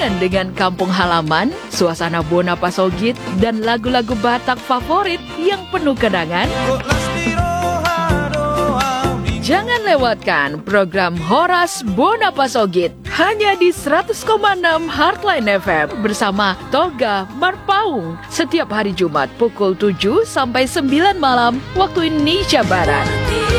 Kangen dengan kampung halaman, suasana Bona Pasogit, dan lagu-lagu Batak favorit yang penuh kenangan? Jangan lewatkan program Horas Bona Pasogit hanya di 100,6 Heartline FM bersama Toga Marpaung setiap hari Jumat pukul 7 sampai 9 malam waktu Indonesia Barat.